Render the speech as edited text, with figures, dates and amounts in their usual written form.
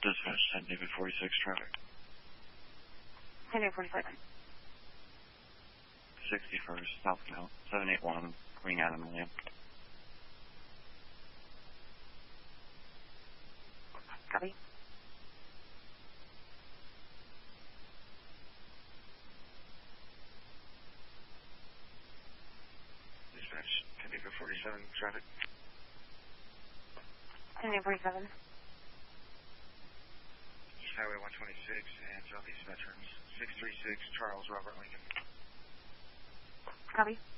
Dispatch 10 David 46 traffic. 10 David 46. 61st, southbound, 781, Queen Adam Lane. Copy. Dispatch 10 David 47 traffic. 10 David 47. East Highway 126 and Southeast Veterans, 636 Charles Robert Lincoln. Copy.